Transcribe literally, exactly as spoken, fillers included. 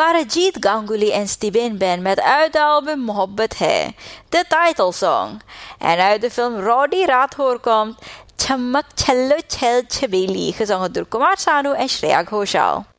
waren Jeet Ganguly en Stephen Ben met uit de album Mohabbat Hai, de titelsong. En uit de film Roddy Rathore komt Chammak Challo Chal Chabeli, gezongen door Kumar Sanu en Shreya Ghoshal.